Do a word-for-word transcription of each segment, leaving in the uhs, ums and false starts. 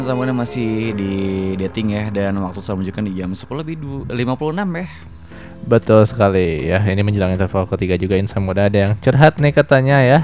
Samanya masih di dating ya, dan waktu saya menunjukkan di jam sepuluh lebih lima puluh enam ya. Betul sekali ya, ini menjelang interval ketiga juga insan muda ada yang curhat nih katanya ya.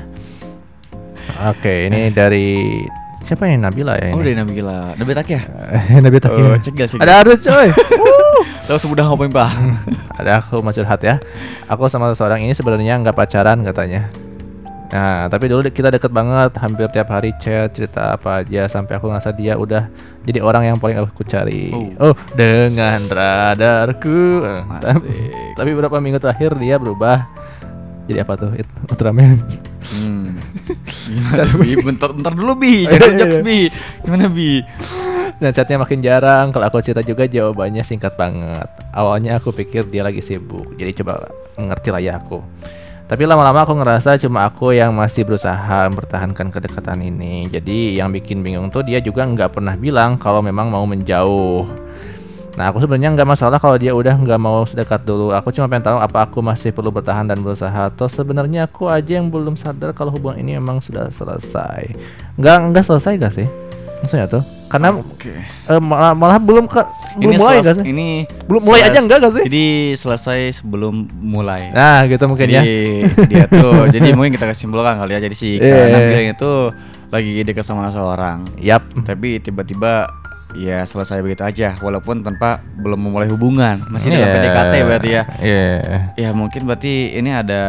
Oke, ini dari siapa ini, Nabila ya ini? Oh, dari Nabila. Nabila tak ya? Nabila tak ya? Oh, cegil, cegil. Ada harus coy. Tahu semudah ngapain Pak? Ada aku mau curhat ya. Aku sama seseorang ini sebenarnya nggak pacaran katanya. Nah, tapi dulu kita deket banget, hampir tiap hari chat, cerita apa aja, sampai aku ngerasa dia udah jadi orang yang paling aku cari. Oh, oh dengan radarku. Asik. Tapi beberapa minggu terakhir dia berubah. Jadi apa tuh? It, Ultraman. Hmm. Gimana Bi? Bentar, bentar dulu Bi. Jangan jokes Bi. Gimana Bi? Dan chatnya makin jarang. Kalau aku cerita juga jawabannya singkat banget. Awalnya aku pikir dia lagi sibuk, jadi coba ngerti lah ya aku. Tapi lama-lama aku ngerasa cuma aku yang masih berusaha mempertahankan kedekatan ini. Jadi yang bikin bingung tuh dia juga nggak pernah bilang kalau memang mau menjauh. Nah, aku sebenarnya nggak masalah kalau dia udah nggak mau sedekat dulu. Aku cuma pengen tahu apa aku masih perlu bertahan dan berusaha, atau sebenarnya aku aja yang belum sadar kalau hubungan ini memang sudah selesai. Nggak nggak selesai gak sih? Maksudnya tuh karena oh, okay. eh, malah, malah belum ke belum ini mulai seles- gak sih? Ini belum mulai seles- aja enggak gak sih? Jadi selesai sebelum mulai. Nah, gitu mungkin jadi, ya. Dia tuh jadi mungkin kita kesimpulan kali ya. Jadi si Yeah. Kak Nabil itu lagi dekat sama seorang. Yap. Tapi tiba-tiba ya selesai begitu aja, walaupun tanpa belum memulai hubungan, masih dalam Yeah. P D K T berarti ya. Iya. Yeah. Ya mungkin berarti ini ada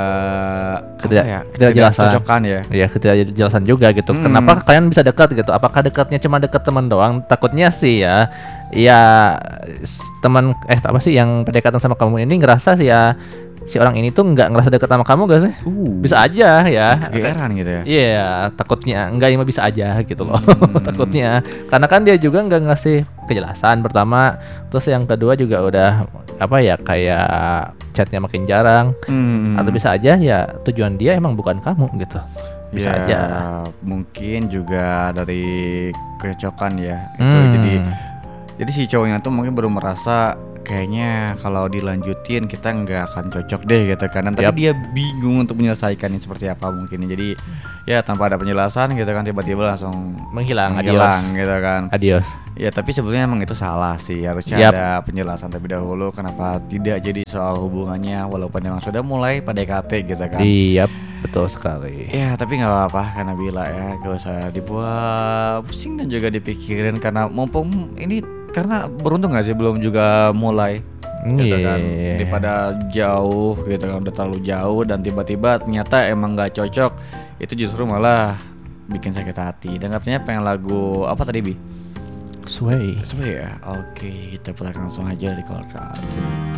Ketidak- apa ya? ketidakjelasan. Ketidakcocokan ya. Iya, ketidakjelasan juga gitu. Hmm. Kenapa kalian bisa dekat gitu? Apakah dekatnya cuma dekat teman doang? Takutnya sih ya. Ya s- teman eh apa sih yang pendekatan sama kamu ini ngerasa sih ya si orang ini tuh nggak ngerasa dekat sama kamu gak sih? Uh, Bisa aja ya. kegeeran gitu ya. Iya, takutnya enggak ya bisa aja gitu loh. Hmm. Takutnya. Karena kan dia juga nggak ngasih kejelasan pertama, terus yang kedua juga udah apa ya kayak chatnya makin jarang. Hmm. Atau bisa aja ya tujuan dia emang bukan kamu gitu. Bisa Ya, aja. mungkin juga dari kecocokan ya. Itu Hmm. jadi jadi si cowoknya tuh mungkin baru merasa kayaknya kalau dilanjutin kita nggak akan cocok deh gitu kan. Tapi Yap. dia bingung untuk menyelesaikannya seperti apa mungkin. Jadi ya tanpa ada penjelasan gitu kan, tiba-tiba langsung Menghilang, menghilang adios. gitu kan. Adios. Ya tapi sebetulnya emang itu salah sih. Harusnya Yap. ada penjelasan terlebih dahulu kenapa tidak jadi soal hubungannya, walaupun emang sudah mulai P D K T gitu kan. Iya, betul sekali. Ya tapi nggak apa-apa karena bila ya gak usah dibuat pusing dan juga dipikirin, karena mumpung ini karena beruntung gak sih belum juga mulai gitu kan, Iya. daripada jauh gitu kan, udah terlalu jauh dan tiba-tiba ternyata emang nggak cocok, itu justru malah bikin sakit hati. Dan katanya pengen lagu apa tadi Bi? Sway. Sway ya. Oke, kita putar langsung aja di Kolkar.